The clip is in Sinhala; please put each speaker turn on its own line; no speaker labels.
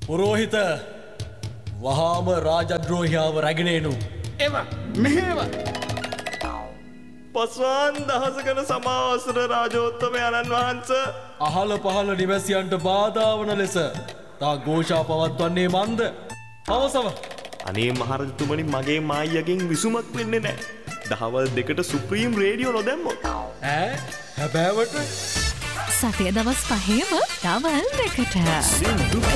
පුරෝහිත වහාම රාජද්‍රෝහියාව රැගෙනේනු.
එව මෙහෙව
පස්වන් දහසකන සමාවසර රාජෝත්තම යනන් වහන්ස
අහල පහල නිවැසියන්ට බාධාවන ලෙස තා ഘോഷා පවත්වන්නේ මන්ද? පවසව.
අනේ මහරජතුමනි මගේ මායියගෙන් විසුමක් වෙන්නේ නැහැ. දහවල් 2ට සුප්‍රීම් රේඩියෝ නොදැම්මොත්.
හැබෑවට
සතිය දවස් 5ම දවල් 2ට